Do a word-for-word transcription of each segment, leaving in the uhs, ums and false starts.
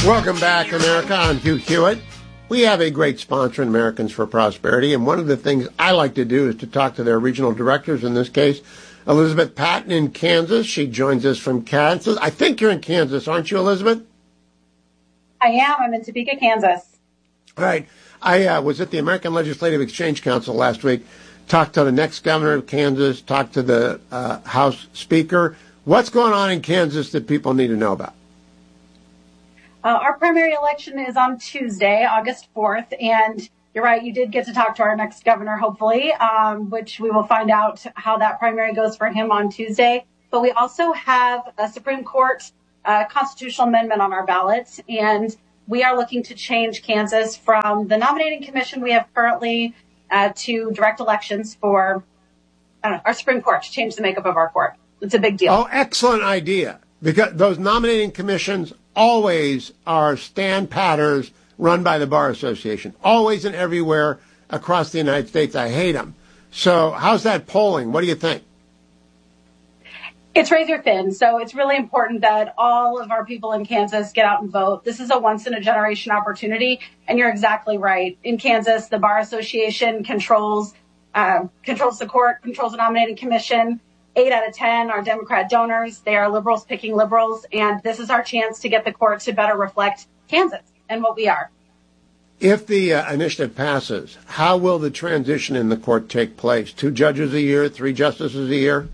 Welcome back, America. I'm Hugh Hewitt. We have a great sponsor in Americans for Prosperity, and one of the things I like to do is to talk to their regional directors, in this case, Elizabeth Patton in Kansas. She joins us from Kansas. I think you're in Kansas, aren't you, Elizabeth? I am. I'm in Topeka, Kansas. All right. I uh, was at the American Legislative Exchange Council last week, talked to the next governor of Kansas, talked to the uh, House Speaker. What's going on in Kansas that people need to know about? Uh, our primary election is on Tuesday, August fourth, and you're right, you did get to talk to our next governor, hopefully, um, which we will find out how that primary goes for him on Tuesday. But we also have a Supreme Court uh, constitutional amendment on our ballot, and we are looking to change Kansas from the nominating commission we have currently uh, to direct elections for I don't know, our Supreme Court, to change the makeup of our court. It's a big deal. Oh, excellent idea. Because those nominating commissions always are stand patters run by the Bar Association, always and everywhere across the United States. I hate them. So how's that polling? What do you think? It's razor thin. So it's really important that all of our people in Kansas get out and vote. This is a once in a generation opportunity. And you're exactly right. In Kansas, the Bar Association controls, uh, controls the court, controls the nominating commission. Eight out of ten are Democrat donors. They are liberals picking liberals. And this is our chance to get the court to better reflect Kansas and what we are. If the uh, initiative passes, how will the transition in the court take place? Two judges a year, three justices a year?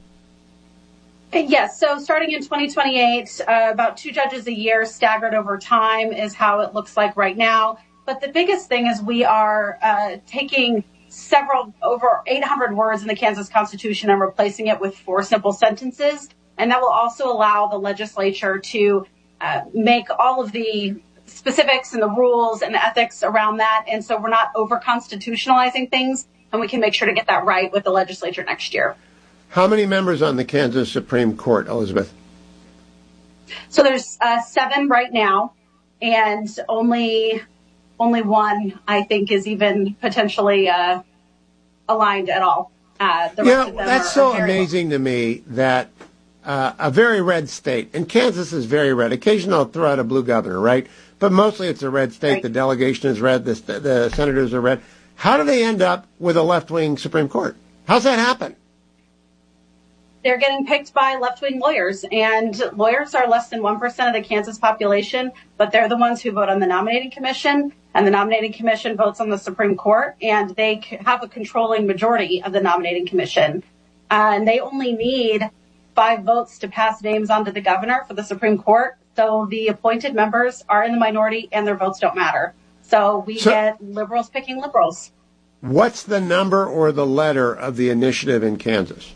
Yes. So starting in twenty twenty-eight, uh, about two judges a year staggered over time is how it looks like right now. But the biggest thing is we are uh, taking several over eight hundred words in the Kansas Constitution and replacing it with four simple sentences. And that will also allow the legislature to uh, make all of the specifics and the rules and the ethics around that. And so we're not over constitutionalizing things, and we can make sure to get that right with the legislature next year. How many members on the Kansas Supreme Court, Elizabeth? So there's uh, seven right now, and only only one, I think, is even potentially uh, aligned at all. Uh, the yeah, rest of them that's are, so are amazing to me that uh, a very red state, and Kansas is very red. Occasionally they'll throw out a blue governor, right? But mostly it's a red state. Right. The delegation is red. The, the senators are red. How do they end up with a left-wing Supreme Court? How's that happen? They're getting picked by left-wing lawyers, and lawyers are less than one percent of the Kansas population, but they're the ones who vote on the nominating commission, and the nominating commission votes on the Supreme Court, and they have a controlling majority of the nominating commission. Uh, and they only need five votes to pass names onto the governor for the Supreme Court, so the appointed members are in the minority, and their votes don't matter. So we so, get liberals picking liberals. What's the number or the letter of the initiative in Kansas?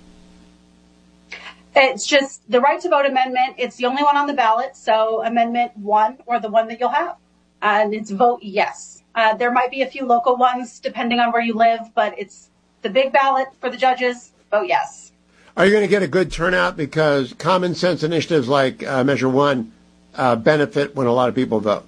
It's just the right to vote amendment. It's the only one on the ballot. So amendment one, or the one that you'll have. And it's vote yes. Uh, there might be a few local ones depending on where you live, but it's the big ballot for the judges. Vote yes. Are you going to get a good turnout? Because common sense initiatives like uh, Measure One uh, benefit when a lot of people vote.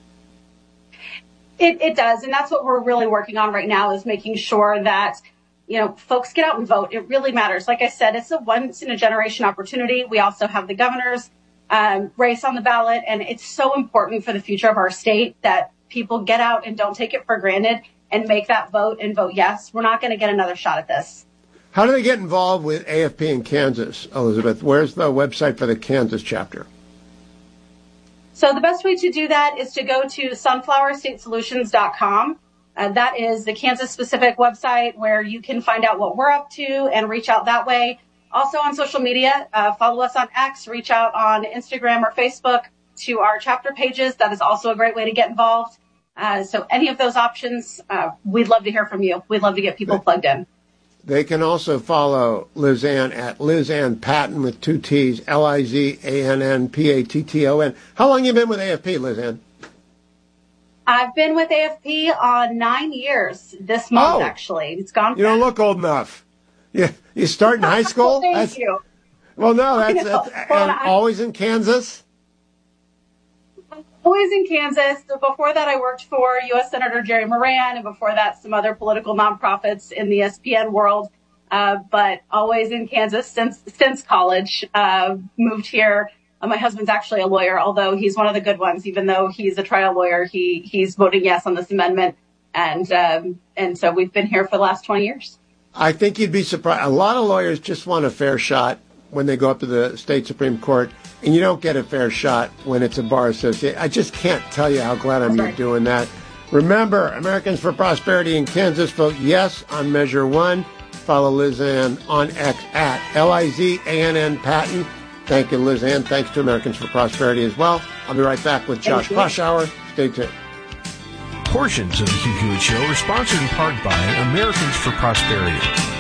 It, it does. And that's what we're really working on right now, is making sure that you know, folks get out and vote. It really matters. Like I said, it's a once in a generation opportunity. We also have the governor's um, race on the ballot, and it's so important for the future of our state that people get out and don't take it for granted and make that vote and vote yes. We're not going to get another shot at this. How do they get involved with A F P in Kansas, Elizabeth? Where's the website for the Kansas chapter? So the best way to do that is to go to sunflower state solutions dot com. Uh, that is the Kansas-specific website where you can find out what we're up to and reach out that way. Also on social media, uh, follow us on X, reach out on Instagram or Facebook to our chapter pages. That is also a great way to get involved. Uh, so any of those options, uh, we'd love to hear from you. We'd love to get people plugged in. They can also follow Liz Ann at Liz Ann Patton with two T's, L I Z A N N P A T T O N. How long have you been with A F P, Liz Ann? I've been with A F P on nine years this month, oh, actually. It's gone fast. You don't look old enough. You, you start in high school? Thank that's, you. Well, no, that's, that's well, and always in Kansas? Always in Kansas. So before that, I worked for U S Senator Jerry Moran, and before that, some other political nonprofits in the S P N world. Uh, but always in Kansas since since college. Uh, moved here Uh, my husband's actually a lawyer, although he's one of the good ones. Even though he's a trial lawyer, he he's voting yes on this amendment. And um, and so we've been here for the last twenty years. I think you'd be surprised. A lot of lawyers just want a fair shot when they go up to the state Supreme Court, and you don't get a fair shot when it's a bar associate. I just can't tell you how glad I'm you're doing that. Remember, Americans for Prosperity in Kansas, vote yes on Measure one. Follow Liz Ann on X at L I Z A N N Patton. Thank you, Liz Ann. Thanks to Americans for Prosperity as well. I'll be right back with Josh Kraushaar. Stay tuned. Portions of the Hugh Hewitt Show are sponsored in part by Americans for Prosperity.